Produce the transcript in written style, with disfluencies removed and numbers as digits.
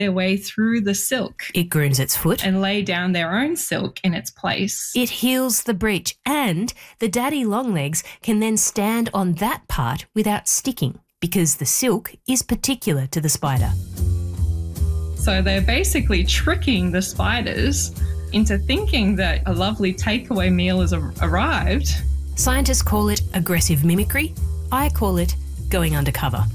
their way through the silk. It groons its foot and lay down their own silk in its place. It heals the breach, and the daddy longlegs can then stand on that part without sticking because the silk is particular to the spider. So they're basically tricking the spiders into thinking that a lovely takeaway meal has arrived. Scientists call it aggressive mimicry. I call it going undercover.